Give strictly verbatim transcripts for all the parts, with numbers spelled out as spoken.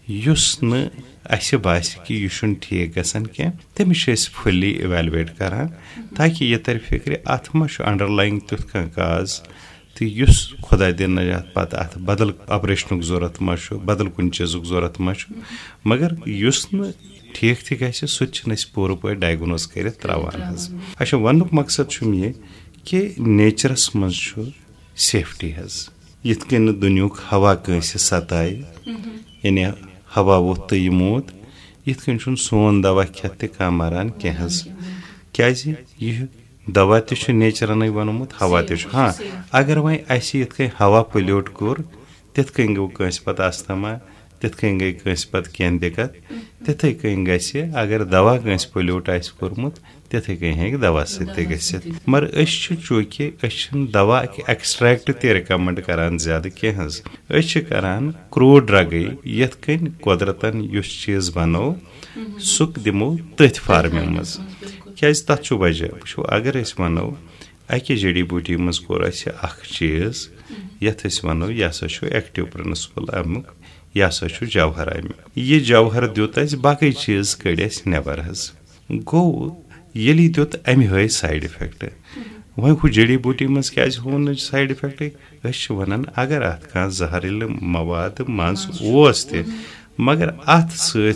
use न असे बासे कि यह छुन ठीक गसन के तमिस छ अस फुल्ली इवैल्युएट करान ताकि यह तर फिक्र अत मा छ अंडरलाइंग तुथ कह काज तो युस खुदा दिन नजात पत अत बदल ऑपरेशन जरूरत मा छ बदल कुन चीजुक जरूरत मा छ मगर युस न ठीक थी गस सु पूर पे डायग्नोज कर त्रावान हज अच्छा वनुक मकसद छ ये कि नेचरस मज छ सेफ्टी हज यथ कन दुनियुक हवा कंस सताए यानी हवा वो तो यह मोत यथ कन सोन दवा खेत कह मरान कह क्या यह दवा तो नेचरन बनोमुत हवा तो हाँ अगर वह अस यथ हवा पोल्यूट कोर तिथ कन गो कंस पत अस्थमा तिथ कन गई कंस पत कह दिक्कत तिथे कन गस अगर दवा कंस पोल्यूट आस कोरमुत तिथे कन हे दवा सत्य गसित मगर अस चूंकि अस दवा एक्सट्रैक्ट ते रिकमेंड करान ज्यादा कह अस करान क्रूड ड्रग यथ कन कुदरतन युस चीज बनो सुख दिमो तथ फार्मिंग मज क्या तथ वजह वो अगर अस वनो अकि जड़ी बूटी मज कोर अस अख चीज यथ अस वनो यह हसा एक्टिव प्रिंसिपल अमुक यह हसा जवहर अमुक यह जवहर दुत अस बाकी चीज कड़ अस नबर हज गो ये दुत अमि हई साइड इफेक्ट वह हु जड़ी बूटी मज क्या होन साइड इफेक्ट अस वन अगर अत कह जहरील मवाद मज ओस त मगर अत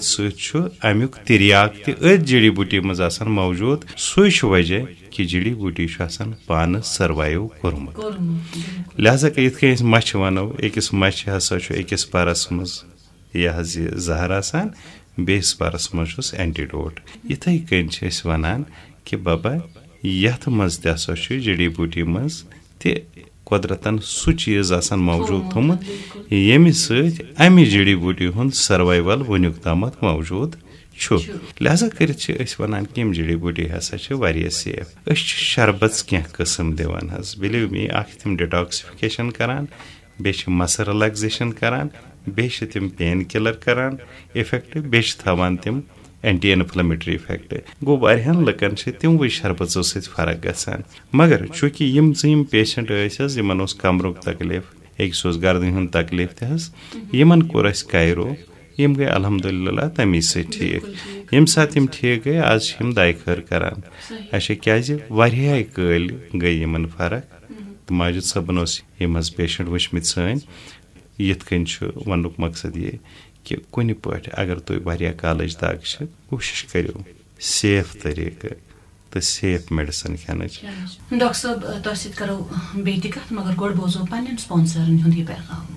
समुक तिरियाक तथ जड़ी बूटी मज मौजूद सह वजह कि जड़ी बूटी पान सर्वाइव कोर्मुत लिहाजा ये मछ वनो अकिस मछ हसा अकिस परस मज यह जहर आसान बेस परस मज एंटीडोट इथे कन वन कि बाबा यथ मज तसा जड़ी बूटी मज त कुदरतन सह चीज आसान मौजूद थोमुत यमि सत अमि जड़ी बूटी हुंद सर्वाइवल वनुक तामत मौजूद छु लिहाजा कर वन कि जड़ी बूटी हसा सेफ अस शरबत कह कस्म दिवान हज बिलीव मी अख तम डिटॉक्सिफिकेशन करान बे मसल रिलैक्सेशन करान बे तम पेन किलर करान इफेक्ट बे थवान तम एंटी इन्फ्लेमेटरी इफेक्ट गो वारियान लकन तमवे शरबतों सत फर्क गसान मगर चूंकि यम यम पेशेंट यमन कमरुक तकलीफ अकिस गर्दन हुंद तकलीफ तमन कोर अस कायरो यम गई अल्हम्दुलिल्लाह तमी से ठीक यम सात यम ठीक गई आज हम दाय खर करान अच्छा क्या वारिया कल गई यमन फर्क माजिद सबन यम पेशेंट वचमित सन यथ कन वनुक मकसद ये कि कुन पट अगर तुम वारिया कालज दाग कोशिश करो सेफ तरीक तो सेफ मेडिसिन खेन डॉक्टर साहब तो सत करो बेटी कत मगर गोड़ बोजो पन्न स्पॉन्सरन हुंद यह पैगाम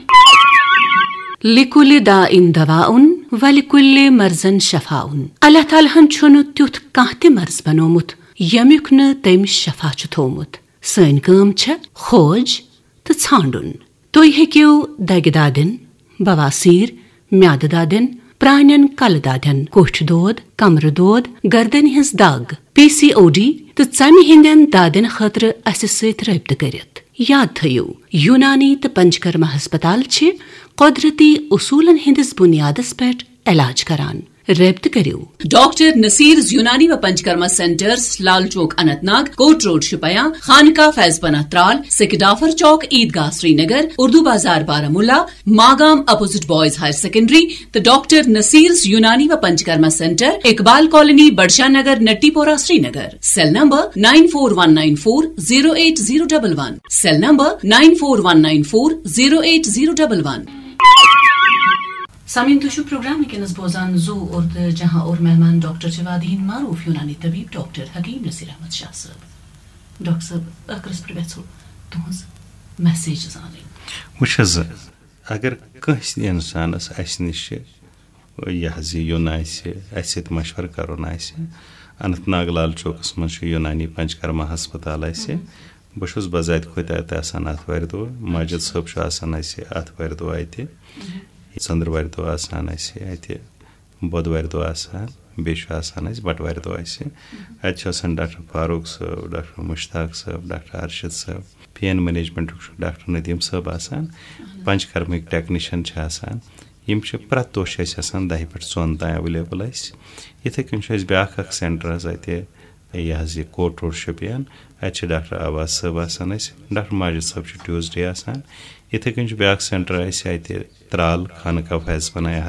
लिकुल दाइन दवाउन वलिकुल मर्जन शफाउन अल्लाह ताला छुन त्युथ काह ते मर्ज बनोमुत यमुक न तम शफा छु थोमुत सन काम छ खोज तो छांडुन तुय हेकियो दगि दादिन बवासीर म्याद दादिन प्राणन कल दादन कोठ दोद कमर दोद गर्दन हिंस दाग पीसीओडी तो चमि हिंदन दादन खतर अस सत रब्त करित याद थयो यूनानी तो पंचकर्मा हस्पताल छ कुदरती उसूलन हिंदिस बुनियादस पेट इलाज करान रब्त करियो डॉक्टर नसीर यूनानी व panchakarma centres Lal Chowk Anantnag coat road शुपया खानका फैजबना Tral सिकदाफर चौक ईदगाह श्रीनगर उर्दू बाजार Baramulla Magam opposite boys higher secondary तो डॉक्टर नसीर यूनानी व पंचकर्मा सेंटर इकबाल कॉलोनी बड़शा नगर नट्टीपोरा Srinagar cell number nine four one nine four zero eight zero double one cell number nine four one nine four zero eight zero double one सामीन तुशु programme के बोजान जू और जहां और मेहमान डॉक्टर जवादीन मारूफ यूनानी तबीब डॉक्टर हकीम नसीर अहमद शाह साहब डॉक्टर साहब अकरस पर गो तुहज मैसेज वो अगर कस इंसानस अस नश यह युन अस मशवर कर अनंतनाग लाल चौकस मज यूनानी पंचकर्मा हस्पताल बहुस बजात खुद अतवार दो माजिद साहब अतवार दो अत चंद्रवार दो आसान अत बुधवार दो आसान बे बटवार दो अत डॉक्टर फारूक साहब डॉक्टर मुश्ताक साहब डॉक्टर अरशद साहब पेन मैनेजमेंट डॉक्टर नदीम साहब आसान पंचकर्मिक टेक्नीशियन आसान यम प्रत दोष दह पे ोन तान अवेलेबल इथे कन ब्या सेंटर अत यह कोट रोड शुपियान अत डॉक्टर आवाज साहब आसान डॉक्टर माजिद साहब ट्यूसडे आसान इथे कन ब्या सेंटर अत त्राल खानका फैज बना